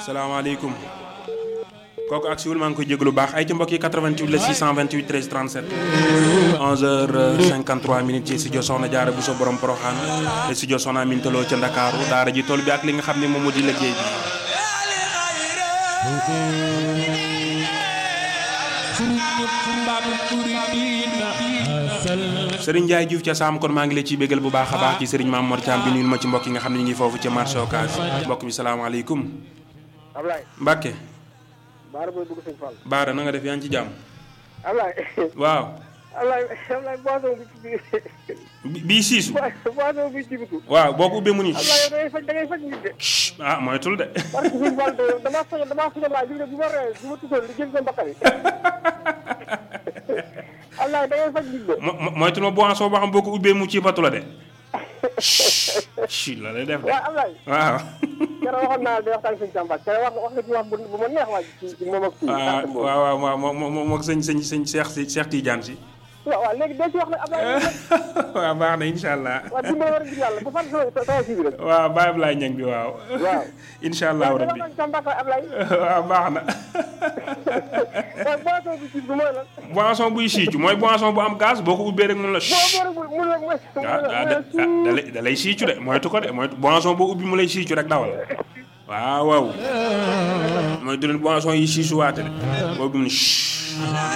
salaamaaleykum kooku ak siwul maa ngi koy jéglu baax ay ci mbokk yi 88 la 628 13 37 11h53 minutes ci studio Soxna Jaara Buso borom Poroxaan te studio Soxna Aminta Lo ca Ndakaaru daara ji tool bi ak li nga xam ne moom moo di liggéey bi Serigne Ndiaye Diouf ca Saam kon maa ngi la ciy bégal bu baax a baax ci Serigne Mame Mor Thiam bi nuyul ma ci mbokk yi nga xam ne ñu ngi foofu ca marché Ocass mbokk bi salaamaaleykum Ablaye Mbacke Baara booy dugg sëñ Fall. Baara na nga def yaa ngi ci jàmm. Ablaye. waaw. Ablaye boisson bii siisu. boisson bi ci bitu. waaw boo ko ubbee mu nii. Ablaye da ngay faj nit de. ah moytul de. parce que sëñ Fall damaa faj Ablaye bi ma ree bi ma tusoon li jël sa mbaqal yi. Ablaye da ngay faj nit de. moytul ma boisson boo xam boo ko ubbee mu ci batu la de. la lay def de. waaw Ablaye. waaw. keroog waxoon naa la di waxtaan sëñ Tamba keroog wax nga ci wax bu ma neex waa ci moom ak. waaw moom ak sëñ Cheikh Tidiane si. waaw léegi doo ci wax nag Ablaye. waaw baax na incha allah. waaw dimbali war a ngir yàlla bu fan sama si bi rek. waaw Baye Ablaye Niang bi waaw. waaw incha allah rabbi. waaw baax na. boisson bu siicu mooy lan. boisson buy siicu mooy boisson bu am gaz boo ko ubbee rek mun la. da lay siicu de moytu ko de moytu boisson boo ubbi mu lay siicu rek dawal. waaw waaw. mooy du leen boisson yi siicu waate de boo ubbi mu ne